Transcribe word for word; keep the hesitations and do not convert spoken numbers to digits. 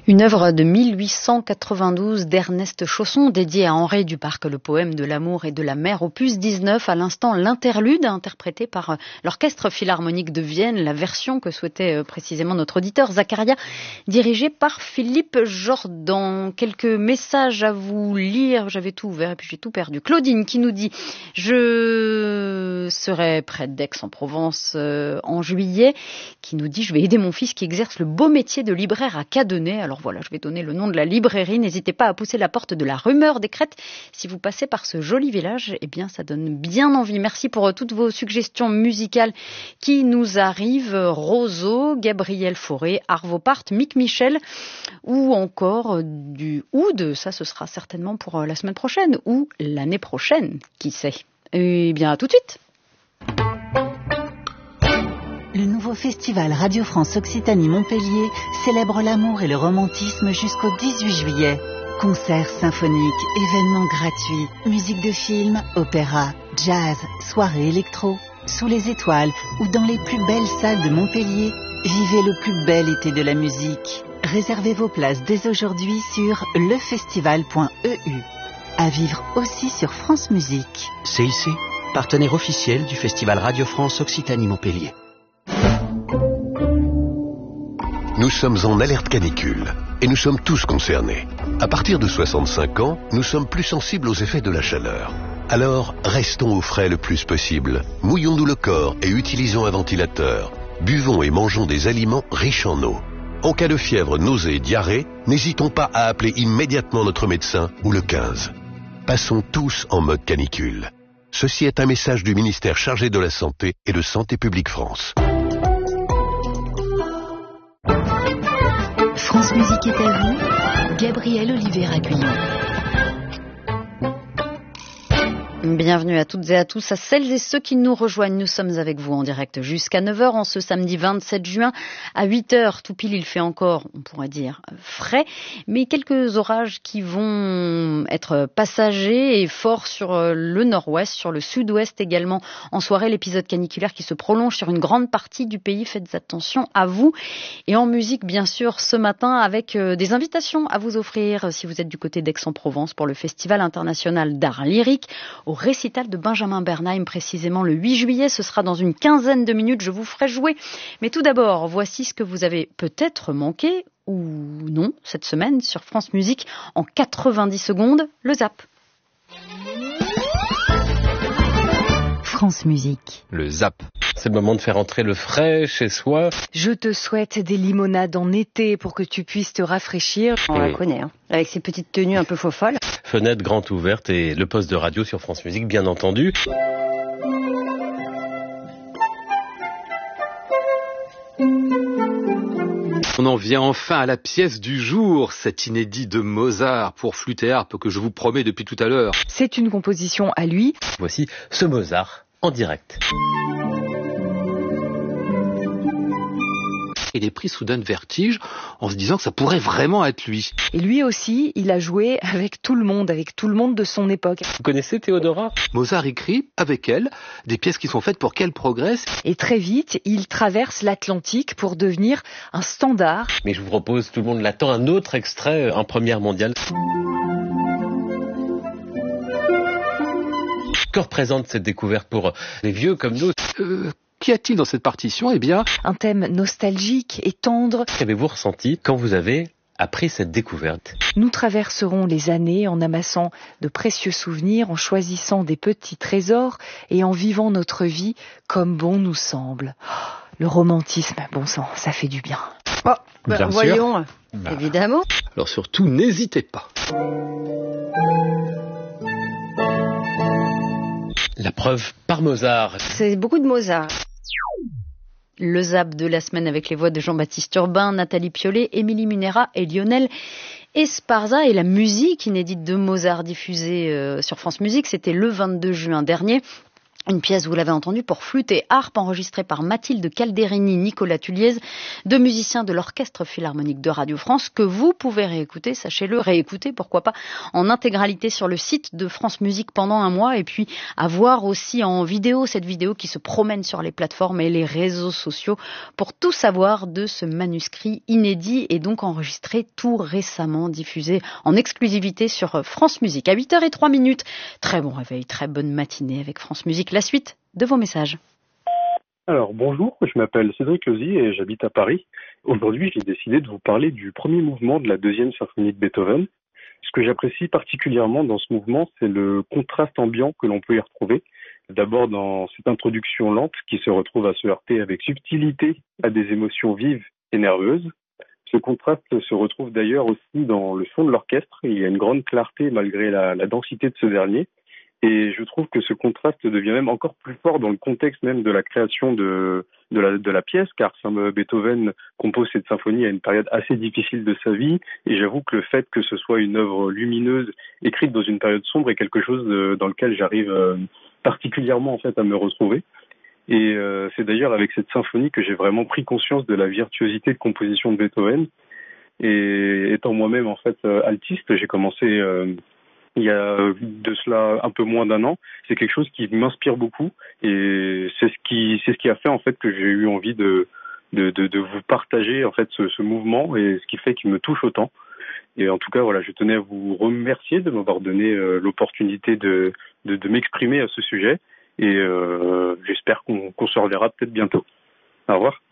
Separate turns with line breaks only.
Une œuvre de mille huit cent quatre-vingt-douze d'Ernest Chausson, dédiée à Henri Duparc, le poème de l'amour et de la mer, opus dix-neuf, à l'instant l'interlude, interprété par l'Orchestre Philharmonique de Vienne, la version que souhaitait précisément notre auditeur Zacharia, dirigée par Philippe Jordan. Quelques messages à vous lire, j'avais tout ouvert et puis j'ai tout perdu. Claudine qui nous dit « Je serai près d'Aix-en-Provence euh, en juillet », qui nous dit « Je vais aider mon fils qui exerce le beau métier de libraire à Cadenet ». Alors voilà, je vais donner le nom de la librairie. N'hésitez pas à pousser la porte de la Rumeur des Crêtes. Si vous passez par ce joli village, eh bien, ça donne bien envie. Merci pour toutes vos suggestions musicales qui nous arrivent. Roseau, Gabriel Fauré, Arvo Part, Mick Michel ou encore du oud. Ça, ce sera certainement pour la semaine prochaine ou l'année prochaine. Qui sait? Eh bien, à tout de suite.
Le nouveau festival Radio France Occitanie-Montpellier célèbre l'amour et le romantisme jusqu'au dix-huit juillet. Concerts symphoniques, événements gratuits, musique de film, opéra, jazz, soirées électro. Sous les étoiles ou dans les plus belles salles de Montpellier, vivez le plus bel été de la musique. Réservez vos places dès aujourd'hui sur lefestival point e u. À vivre aussi sur France Musique.
C I C, partenaire officiel du festival Radio France Occitanie-Montpellier.
Nous sommes en alerte canicule et nous sommes tous concernés. À partir de soixante-cinq ans, nous sommes plus sensibles aux effets de la chaleur. Alors, restons au frais le plus possible. Mouillons-nous le corps et utilisons un ventilateur. Buvons et mangeons des aliments riches en eau. En cas de fièvre, nausée et diarrhée, n'hésitons pas à appeler immédiatement notre médecin ou le quinze. Passons tous en mode canicule. Ceci est un message du ministère chargé de la Santé et de Santé publique France.
France Musique est à vous, Gabriel Olivier-Aguillon.
Bienvenue à toutes et à tous, à celles et ceux qui nous rejoignent. Nous sommes avec vous en direct jusqu'à neuf heures en ce samedi vingt-sept juin. À huit heures, tout pile, il fait encore, on pourrait dire, frais, mais quelques orages qui vont être passagers et forts sur le nord-ouest, sur le sud-ouest également. En soirée, l'épisode caniculaire qui se prolonge sur une grande partie du pays. Faites attention à vous. Et en musique, bien sûr, ce matin, avec des invitations à vous offrir si vous êtes du côté d'Aix-en-Provence pour le Festival international d'art lyrique, au récital de Benjamin Bernheim, précisément le huit juillet. Ce sera dans une quinzaine de minutes, je vous ferai jouer. Mais tout d'abord, voici ce que vous avez peut-être manqué, ou non, cette semaine sur France Musique, en quatre-vingt-dix secondes, le Zap.
France Musique.
Le Zap. C'est le moment de faire entrer le frais chez soi.
Je te souhaite des limonades en été pour que tu puisses te rafraîchir.
On la connaît, hein, avec ses petites tenues un peu faux folles.
Fenêtre grande ouverte et le poste de radio sur France Musique, bien entendu. On en vient enfin à la pièce du jour, cet inédit de Mozart pour flûte et harpe que je vous promets depuis tout à l'heure.
C'est une composition à lui.
Voici ce Mozart en direct. Il est pris soudain de vertige en se disant que ça pourrait vraiment être lui.
Et lui aussi, il a joué avec tout le monde, avec tout le monde de son époque.
Vous connaissez Théodora ? Mozart écrit avec elle des pièces qui sont faites pour qu'elle progresse.
Et très vite, il traverse l'Atlantique pour devenir un standard.
Mais je vous propose, tout le monde l'attend, un autre extrait en première mondiale. Que représente cette découverte pour les vieux comme nous ? euh, Qu'y a-t-il dans cette partition ? Eh bien,
un thème nostalgique et tendre.
Qu'avez-vous ressenti quand vous avez appris cette découverte ?
Nous traverserons les années en amassant de précieux souvenirs, en choisissant des petits trésors et en vivant notre vie comme bon nous semble. Oh, le romantisme, bon sang, ça fait du bien.
Oh, bah, voyons, bah, évidemment.
Alors surtout, n'hésitez pas. La preuve par Mozart.
C'est beaucoup de Mozart. Le Zap de la semaine avec les voix de Jean-Baptiste Urbain, Nathalie Piollet, Émilie Munera et Lionel Esparza. Et la musique inédite de Mozart diffusée euh, sur France Musique, c'était le vingt-deux juin dernier. Une pièce, vous l'avez entendu, pour flûte et harpe, enregistrée par Mathilde Calderini, Nicolas Tulliez, deux musiciens de l'Orchestre Philharmonique de Radio France, que vous pouvez réécouter, sachez-le, réécouter, pourquoi pas, en intégralité sur le site de France Musique pendant un mois, et puis à voir aussi en vidéo, cette vidéo qui se promène sur les plateformes et les réseaux sociaux pour tout savoir de ce manuscrit inédit et donc enregistré tout récemment, diffusé en exclusivité sur France Musique. À huit heures zéro trois minutes, très bon réveil, très bonne matinée avec France Musique. La suite de vos messages.
Alors bonjour, je m'appelle Cédric Lozy et j'habite à Paris. Aujourd'hui, j'ai décidé de vous parler du premier mouvement de la deuxième symphonie de Beethoven. Ce que j'apprécie particulièrement dans ce mouvement, c'est le contraste ambiant que l'on peut y retrouver. D'abord dans cette introduction lente qui se retrouve à se heurter avec subtilité à des émotions vives et nerveuses. Ce contraste se retrouve d'ailleurs aussi dans le son de l'orchestre. Il y a une grande clarté malgré la, la densité de ce dernier. Et je trouve que ce contraste devient même encore plus fort dans le contexte même de la création de, de, la, de la pièce, car Beethoven compose cette symphonie à une période assez difficile de sa vie, et j'avoue que le fait que ce soit une œuvre lumineuse, écrite dans une période sombre, est quelque chose de, dans lequel j'arrive euh, particulièrement en fait à me retrouver. Et euh, c'est d'ailleurs avec cette symphonie que j'ai vraiment pris conscience de la virtuosité de composition de Beethoven. Et étant moi-même en fait euh, altiste, j'ai commencé... Euh, il y a de cela un peu moins d'un an, c'est quelque chose qui m'inspire beaucoup et c'est ce qui c'est ce qui a fait en fait que j'ai eu envie de de de, de vous partager en fait ce, ce mouvement et ce qui fait qu'il me touche autant. Et en tout cas voilà, je tenais à vous remercier de m'avoir donné euh, l'opportunité de, de de m'exprimer à ce sujet et euh, j'espère qu'on qu'on se reverra peut-être bientôt. Au revoir.